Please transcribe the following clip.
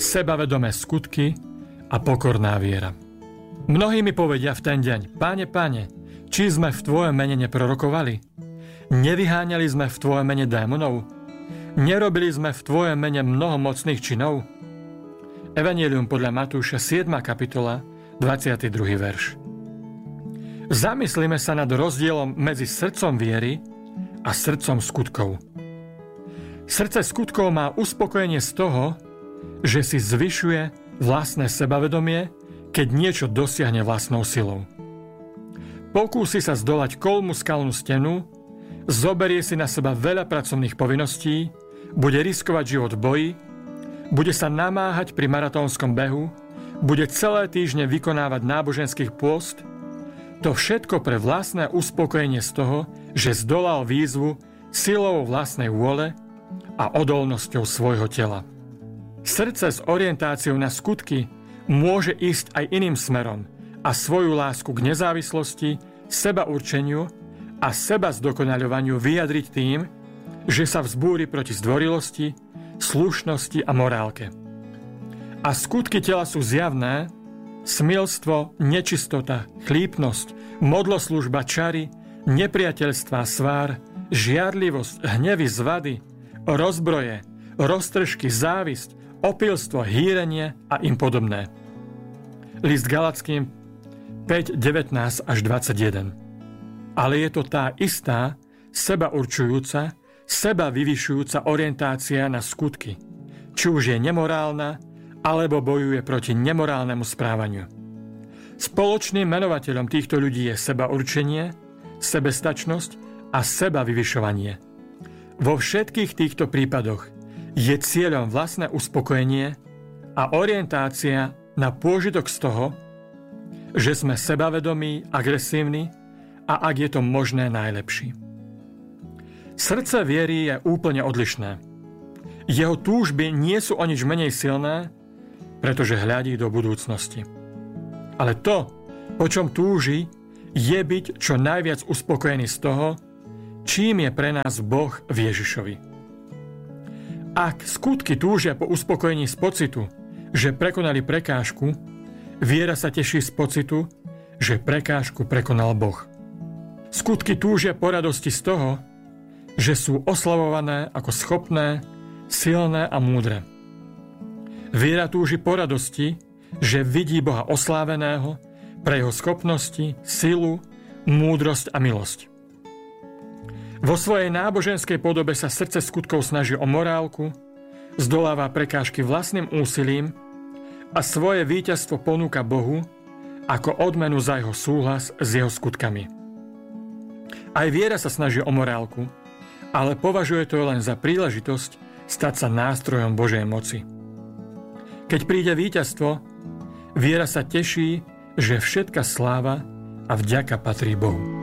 sebavedomé skutky a pokorná viera. Mnohí mi povedia v ten deň: Pane, Pane, či sme v Tvojom mene neprorokovali? Nevyháňali sme v Tvojom mene démonov? Nerobili sme v Tvojom mene mnoho mocných činov? Evanjelium podľa Matúša 7. kapitola, 22. verš. Zamyslíme sa nad rozdielom medzi srdcom viery a srdcom skutkov. Srdce skutkov má uspokojenie z toho, že si zvyšuje vlastné sebavedomie, keď niečo dosiahne vlastnou silou. Pokúsi sa zdolať kolmú skalnú stenu, zoberie si na seba veľa pracovných povinností, bude riskovať život v boji, bude sa namáhať pri maratónskom behu, bude celé týždne vykonávať náboženský pôst. To všetko pre vlastné uspokojenie z toho, že zdolal výzvu silou vlastnej vôle a odolnosťou svojho tela. Srdce s orientáciou na skutky môže ísť aj iným smerom a svoju lásku k nezávislosti, sebaurčeniu a seba zdokonaľovaniu vyjadriť tým, že sa vzbúri proti zdvorilosti, slušnosti a morálke. A skutky tela sú zjavné: smilstvo, nečistota, chlípnosť, modloslužba, čary, nepriateľstvá, svár, žiarlivosť, hnevy, zvady, rozbroje, roztržky, závisť, opilstvo, hýrenie a im podobné. List Galackým 5:19 až 21. Ale je to tá istá, sebaurčujúca, seba vyvyšujúca orientácia na skutky, či už je nemorálna, alebo bojuje proti nemorálnemu správaniu. Spoločným menovateľom týchto ľudí je sebaurčenie, sebestačnosť a seba vyvyšovanie. Vo všetkých týchto prípadoch je cieľom vlastné uspokojenie a orientácia na pôžitok z toho, že sme sebavedomí, agresívni a ak je to možné, najlepší. Srdce viery je úplne odlišné. Jeho túžby nie sú o nič menej silné, pretože hľadí do budúcnosti. Ale to, po čom túži, je byť čo najviac uspokojený z toho, čím je pre nás Boh v Ježišovi. Ak skutky túžia po uspokojení z pocitu, že prekonali prekážku, viera sa teší z pocitu, že prekážku prekonal Boh. Skutky túžia po radosti z toho, že sú oslavované ako schopné, silné a múdre. Viera túži po radosti, že vidí Boha osláveného pre jeho schopnosti, silu, múdrosť a milosť. Vo svojej náboženskej podobe sa srdce skutkov snaží o morálku, zdoláva prekážky vlastným úsilím a svoje víťazstvo ponúka Bohu ako odmenu za jeho súhlas s jeho skutkami. Aj viera sa snaží o morálku, ale považuje to len za príležitosť stať sa nástrojom Božej moci. Keď príde víťazstvo, viera sa teší, že všetka sláva a vďaka patrí Bohu.